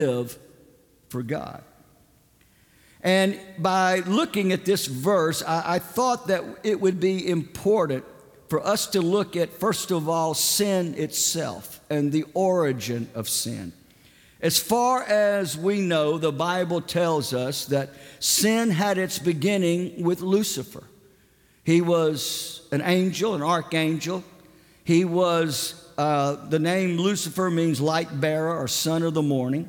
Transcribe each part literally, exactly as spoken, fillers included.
live for God. And by looking at this verse, I, I thought that it would be important for us to look at, first of all, sin itself and the origin of sin. As far as we know, the Bible tells us that sin had its beginning with Lucifer. He was an angel, an archangel. He was, uh, the name Lucifer means light bearer or son of the morning.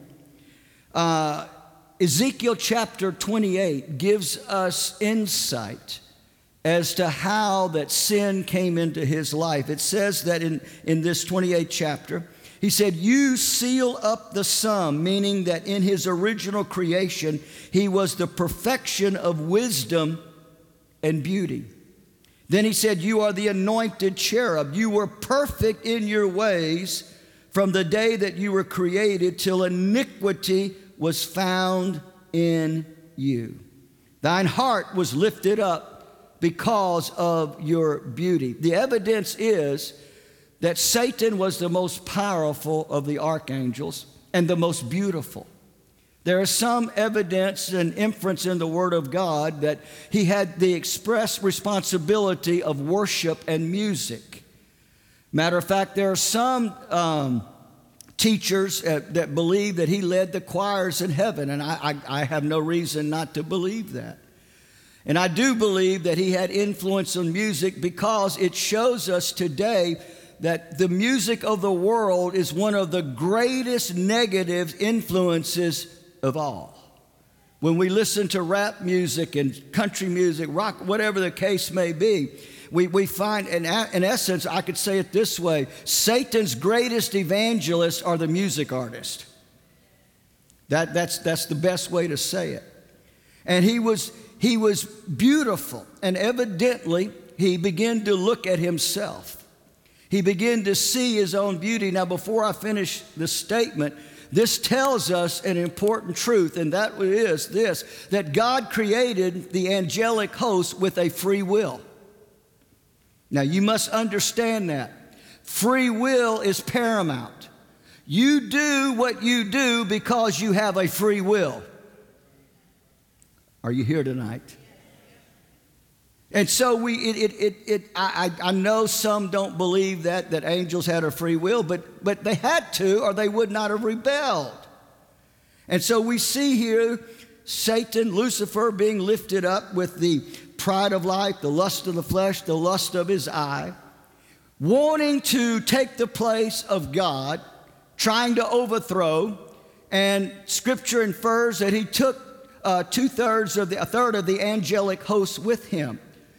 Uh, Ezekiel chapter twenty-eight gives us insight as to how that sin came into his life. It says that in, in this twenty-eighth chapter, he said, "You seal up the sum," meaning that in his original creation, he was the perfection of wisdom and beauty. Then he said, "You are the anointed cherub. You were perfect in your ways from the day that you were created till iniquity was found in you. Thine heart was lifted up because of your beauty." The evidence is that Satan was the most powerful of the archangels and the most beautiful. There is some evidence and inference in the Word of God that he had the express responsibility of worship and music. Matter of fact, there are some um, teachers uh, that believe that he led the choirs in heaven, and I, I, I have no reason not to believe that. And I do believe that he had influence on music because it shows us today that the music of the world is one of the greatest negative influences of all. When we listen to rap music and country music, rock, whatever the case may be, we, we find, in, in essence, I could say it this way, Satan's greatest evangelists are the music artists. That, that's, that's the best way to say it. And he was, he was beautiful, and evidently he began to look at himself. He began to see his own beauty. Now, before I finish the statement, this tells us an important truth, and that is this, that God created the angelic host with a free will. Now, you must understand that. Free will is paramount. You do what you do because you have a free will. Are you here tonight? And so we, it, it, it, it I, I know some don't believe that, that angels had a free will, but, but they had to, or they would not have rebelled. And so we see here Satan, Lucifer, being lifted up with the pride of life, the lust of the flesh, the lust of his eye, wanting to take the place of God, trying to overthrow. And Scripture infers that he took uh, two-thirds of the, a third of the angelic hosts with him.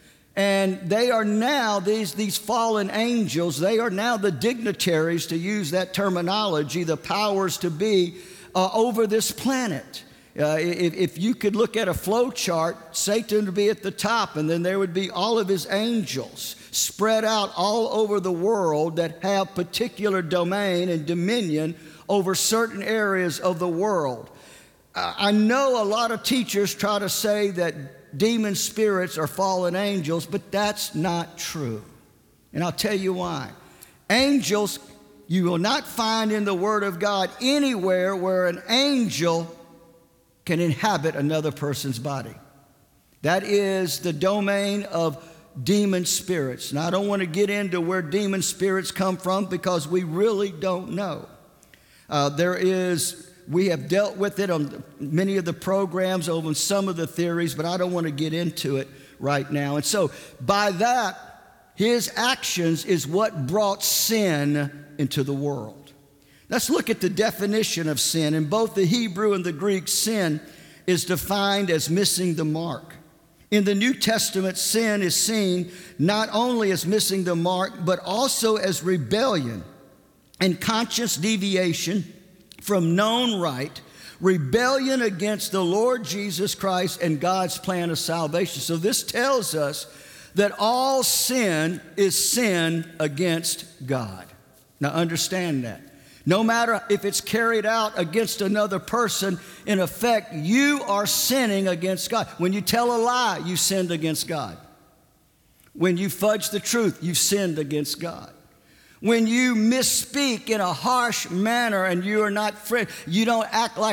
And they are now, these, these fallen angels, they are now the dignitaries, to use that terminology, the powers to be uh, over this planet. Uh, if, if you could look at a flow chart, Satan would be at the top, and then there would be all of his angels spread out all over the world that have particular domain and dominion over certain areas of the world. Uh, I know a lot of teachers try to say that demon spirits are fallen angels, but that's not true. And I'll tell you why. Angels, you will not find in the Word of God anywhere where an angel can inhabit another person's body. That is the domain of demon spirits. Now, I don't want to get into where demon spirits come from because we really don't know. Uh, there is... We have dealt with it on many of the programs, over some of the theories, but I don't want to get into it right now. And so by that, his actions is what brought sin into the world. Let's look at the definition of sin. In both the Hebrew and the Greek, sin is defined as missing the mark. In the New Testament, sin is seen not only as missing the mark, but also as rebellion and conscious deviation from known right, rebellion against the Lord Jesus Christ and God's plan of salvation. So this tells us that all sin is sin against God. Now understand that. No matter if it's carried out against another person, in effect, you are sinning against God. When you tell a lie, you sinned against God. When you fudge the truth, you sinned against God. When you misspeak in a harsh manner and you are not friend, you don't act like